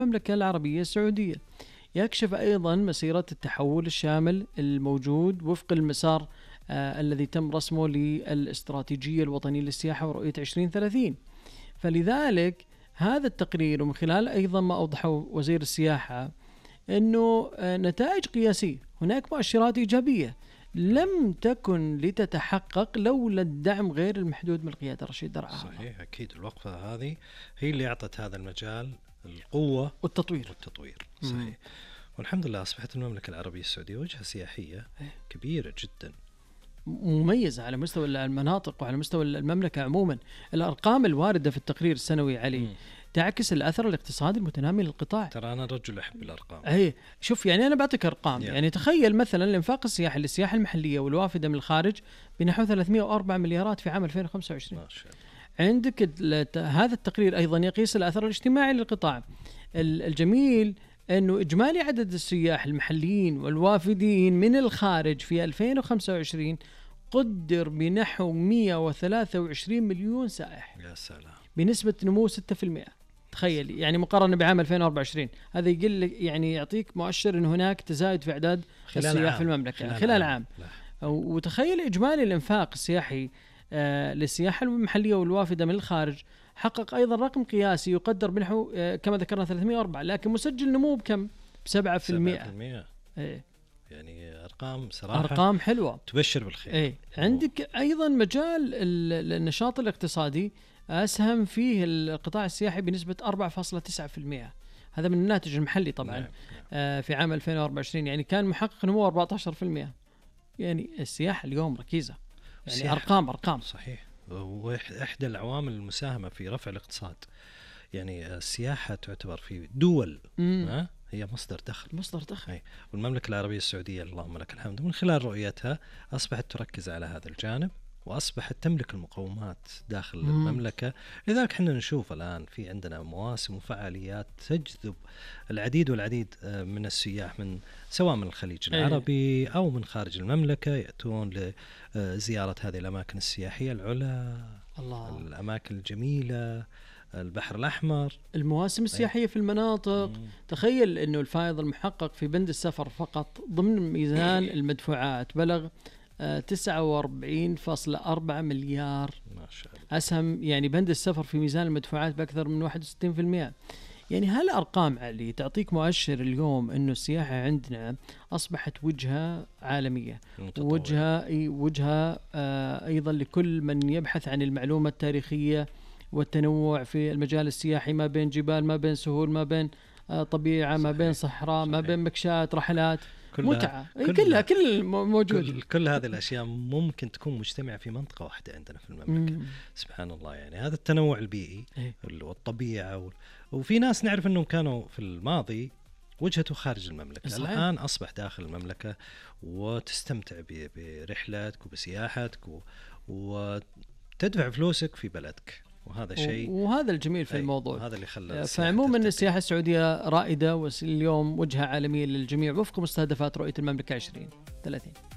المملكة العربية السعودية. يكشف أيضا مسيرة التحول الشامل الموجود وفق المسار الذي تم رسمه للاستراتيجية الوطنية للسياحة ورؤية 2030. فلذلك هذا التقرير، ومن خلال أيضا ما أوضحه وزير السياحة، أنه نتائج قياسية، هناك مؤشرات إيجابية لم تكن لتتحقق لولا الدعم غير المحدود من القيادة الرشيدة رعاها. صحيح، أكيد الوقفة هذه هي اللي أعطت هذا المجال القوة والتطوير. صحيح. والحمد لله أصبحت المملكة العربية السعودية وجهة سياحية كبيرة جدا، مميزة على مستوى المناطق وعلى مستوى المملكة عموما. الأرقام الواردة في التقرير السنوي علي تعكس الأثر الاقتصادي المتنامي للقطاع. ترى أنا رجل أحب الأرقام. شوف يعني أنا بعطيك أرقام. يعني تخيل مثلا الإنفاق السياحي للسياحة المحلية والوافدة من الخارج بنحو 304 مليارات في عام 2025. ما شاء الله. عندك هذا التقرير أيضا يقيس الأثر الاجتماعي للقطاع. الجميل أنه إجمالي عدد السياح المحليين والوافدين من الخارج في 2025 قدر بنحو 123 مليون سائح. يا سلام. بنسبة نمو 6%. تخيل يعني مقارنة بعام 2024. هذا يقل يعني يعطيك مؤشر أن هناك تزايد في أعداد السياح في المملكة خلال عام. وتخيل إجمالي الإنفاق السياحي للسياحة المحلية والوافدة من الخارج حقق أيضا رقم قياسي يقدر بنحو كما ذكرنا 304، لكن مسجل نمو بكم؟ ب7%. يعني أرقام صراحة، أرقام حلوة تبشر بالخير. عندك أيضا مجال النشاط الاقتصادي أسهم فيه القطاع السياحي بنسبة 4.9%. هذا من الناتج المحلي طبعا. نعم. في عام 2024 يعني كان محقق نمو 14%. يعني السياحة اليوم ركيزة، يعني أرقام صحيح، وإحدى العوامل المساهمة في رفع الاقتصاد. يعني السياحة تعتبر في دول هي مصدر دخل. والمملكة العربية السعودية اللهم لك الحمد من خلال رؤيتها أصبحت تركز على هذا الجانب، وأصبحت تملك المقومات داخل المملكة. لذلك حنا نشوف الآن في عندنا مواسم وفعاليات تجذب العديد والعديد من السياح، من سواء من الخليج العربي أو من خارج المملكة، يأتون لزيارة هذه الأماكن السياحية العلا، الأماكن الجميلة، البحر الأحمر، المواسم السياحية في المناطق. تخيل أنه الفائض المحقق في بند السفر فقط ضمن ميزان المدفوعات بلغ 49.4 مليار. ما شاء الله. أسهم يعني بند السفر في ميزان المدفوعات بأكثر من 61%. يعني هالأرقام علي تعطيك مؤشر اليوم أنه السياحة عندنا أصبحت وجهة عالمية، وجهة أيضا لكل من يبحث عن المعلومة التاريخية والتنوع في المجال السياحي، ما بين جبال، ما بين سهول، ما بين طبيعة، ما بين صحراء، ما بين مكشات، رحلات، متعة، كل موجود. كل هذه الأشياء ممكن تكون مجتمعة في منطقة واحدة عندنا في المملكة. سبحان الله. يعني هذا التنوع البيئي والطبيعة وفي ناس نعرف أنهم كانوا في الماضي وجهته خارج المملكة. صحيح. الآن أصبح داخل المملكة وتستمتع برحلتك وبسياحتك وتدفع فلوسك في بلدك، وهذا شيء، وهذا الجميل في الموضوع. هذا اللي خلى فعموما السياحة السعودية رائدة واليوم وجهة عالمية للجميع وفق مستهدفات رؤية المملكة 2030.